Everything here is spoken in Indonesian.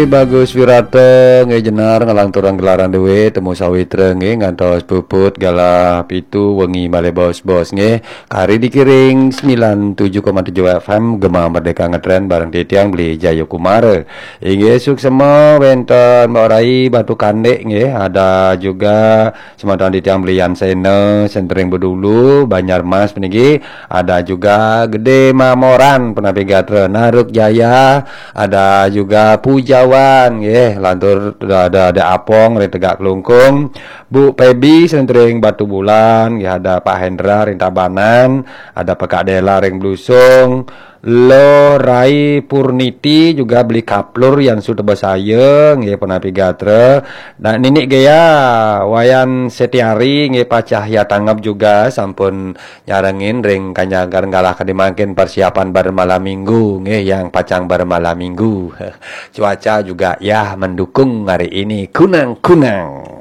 Bagus Wirata nge jenar ngalang turang gelaran dewe temu sawitra nge ngantos puput galah pitu wengi male bos-bos nge kari dikiring 97,7 FM Gema Merdeka ngetren bareng Titiang beli Jayo Kumar inge suksema wenten Mbak Rai Batu Kandek nge ada juga sematan Titiang beli Yansene Sentering Bedulu Banyarmas penigi ada juga Gede Mamoran Penapigatren Naruk Jaya ada juga Pujawan lantur ada Apong dari Tegak Kelungkung Bu Pebi Sentring Batu Bulan ada Pak Hendra Rintabanan ada Pekak Dela Ring Blusung Lo Rai Purniti juga beli kaplur yang sudah bersayeng Penapi Gatre nah ninik gaya Wayan Setiari Pak Cahya Tanggap juga sampun nyarengin ring kanyagar ngalah kadimakin persiapan bar malam minggu yang pacang bar malam minggu cuaca juga ya mendukung hari ini kunang-kunang.